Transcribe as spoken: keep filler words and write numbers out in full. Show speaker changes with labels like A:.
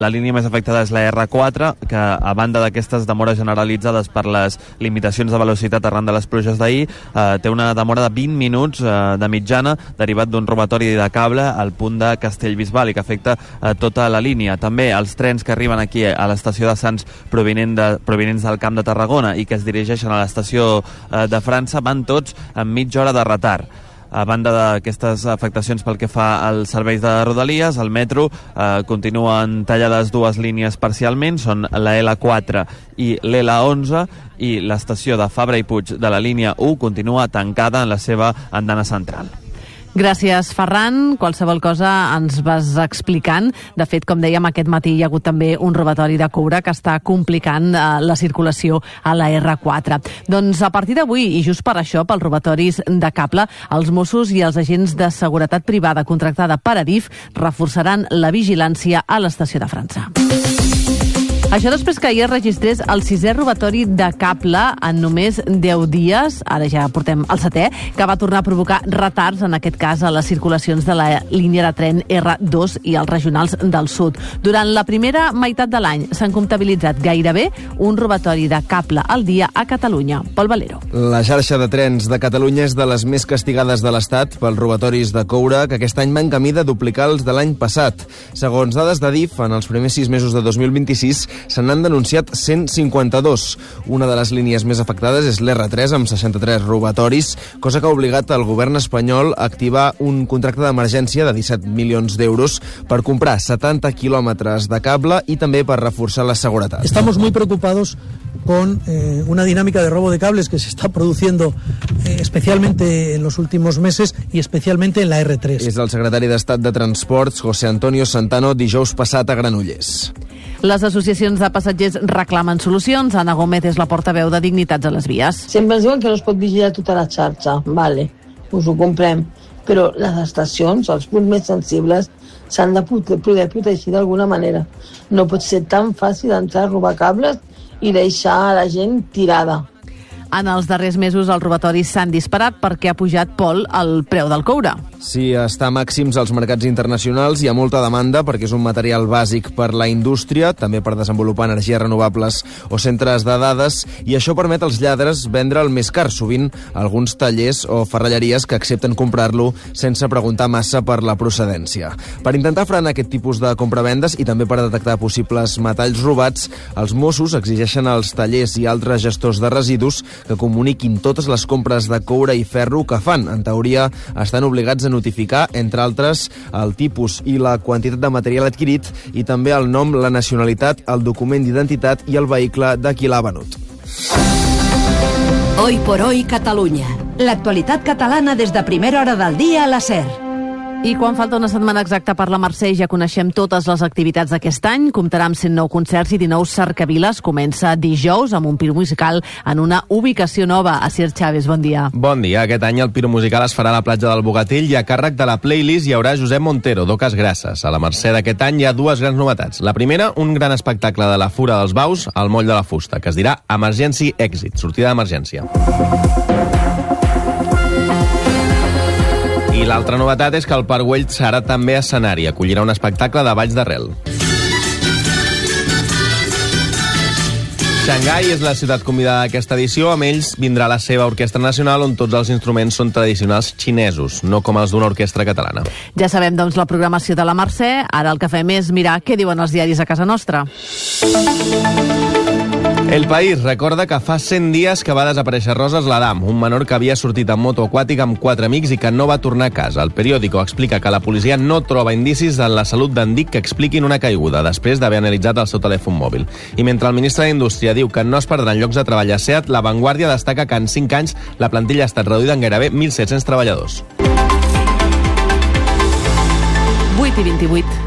A: La línia més afectada és la erre quatre, que a banda d'aquestes demores generalitzades per les limitacions de velocitat arran de les pluges d'ahir, eh, té una demora de vint minuts eh, de mitjana, derivat d'un robatori de cable al punt de Castellbisbal i que afecta eh, tota la línia. També els trens que arriben aquí a l'estació de Sants provinent de, provinents del Camp de Tarragona i que es dirigeixen a l'estació eh, de França van tots amb mitja hora de retard. A banda d'aquestes afectacions pel que fa als serveis de Rodalies, el metro eh, continuen tallades dues línies parcialment, són la ele quatre i l'ele onze, i l'estació de Fabra i Puig de la línia u continua tancada en la seva andana central.
B: Gràcies, Ferran. Qualsevol cosa ens vas explicant. De fet, com dèiem, aquest matí hi ha hagut també un robatori de coure que està complicant eh, la circulació a la erre quatre. Doncs a partir d'avui, i just per això, pels robatoris de cable, els Mossos i els agents de seguretat privada contractada per Adif reforçaran la vigilància a l'estació de França. Això després que ahir es registrés el sisè robatori de cable en només deu dies, ara ja portem el setè, que va tornar a provocar retards, en aquest cas a les circulacions de la línia de tren erre dos i els regionals del sud. Durant la primera meitat de l'any s'han comptabilitzat gairebé un robatori de cable al dia a Catalunya. Pol Valero.
C: La xarxa de trens de Catalunya és de les més castigades de l'Estat pels robatoris de coure, que aquest any van camí de duplicar els de l'any passat. Segons dades d'Adif, en els primers sis mesos de dos mil vint-i-sis se n'han denunciat cent cinquanta-dos. Una de les línies més afectades és l'erre tres, amb seixanta-tres robatoris, cosa que ha obligat el govern espanyol a activar un contracte d'emergència de disset milions d'euros per comprar setanta quilòmetres de cable i també per reforçar la seguretat.
D: Estamos muy preocupados con eh, una dinámica de robo de cables que se está produciendo eh, especialmente en los últimos meses y especialmente en la erre tres.
C: És el secretari d'Estat de Transports, José Antonio Santano, dijous passat a Granollers.
B: Les associacions de passatgers reclamen solucions. Anna Gómez és la portaveu de Dignitats a les Vies.
E: Sempre ens diuen que no es pot vigilar tota la xarxa. Vale, us ho comprem. Però les estacions, els punts més sensibles, s'han de poder protegir d'alguna manera. No pot ser tan fàcil entrar a robar cables i deixar a la gent tirada.
B: En els darrers mesos els robatoris s'han disparat perquè ha pujat, Pol, el preu del coure.
C: Sí, està màxims als mercats internacionals, hi ha molta demanda perquè és un material bàsic per la indústria, també per desenvolupar energies renovables o centres de dades, i això permet als lladres vendre el més car, sovint alguns tallers o ferralleries que accepten comprar-lo sense preguntar massa per la procedència. Per intentar frenar aquest tipus de compravendes i també per detectar possibles metalls robats, els Mossos exigeixen als tallers i altres gestors de residus que comuniquin totes les compres de coure i ferro que fan. En teoria, estan obligats a notificar, entre altres, el tipus i la quantitat de material adquirit i també el nom, la nacionalitat, el document d'identitat i el vehicle de qui l'ha venut.
F: Hoy por hoy Catalunya. L'actualitat catalana des de primera hora del dia a la SER.
B: I quan falta una setmana exacta per la Mercè ja coneixem totes les activitats d'aquest any. Comptarà amb cent nou concerts i dinou cercaviles. Comença dijous amb un piro musical en una ubicació nova. Asier Chávez, bon dia.
G: Bon dia. Aquest any el piro musical es farà a la platja del Bogatell i a càrrec de la playlist hi haurà Josep Montero, d'Oques Grasses. A la Mercè d'aquest any hi ha dues grans novetats. La primera, un gran espectacle de la Fura dels Baus al Moll de la Fusta, que es dirà Emergency Exit, sortida d'emergència. I l'altra novetat és que el Parc Güell serà també escenari, acollirà un espectacle de balls d'arrel. Xangai és la ciutat convidada d'aquesta edició. Amb ells vindrà la seva orquestra nacional, on tots els instruments són tradicionals xinesos, no com els d'una orquestra catalana.
B: Ja sabem, doncs, la programació de la Mercè. Ara el que fem és mirar què diuen els diaris a casa nostra.
G: El País recorda que fa cent dies que va desaparèixer Roses l'Adam, un menor que havia sortit en moto aquàtica amb quatre amics i que no va tornar a casa. El periòdico explica que la policia no troba indicis en la salut d'en Dic que expliquin una caiguda després d'haver analitzat el seu telèfon mòbil. I mentre el ministre d'Indústria diu que no es perdran llocs de treball a SEAT, La Vanguardia destaca que en cinc anys la plantilla ha estat reduïda en gairebé mil set-cents treballadors.
B: vuit i vint-i-vuit.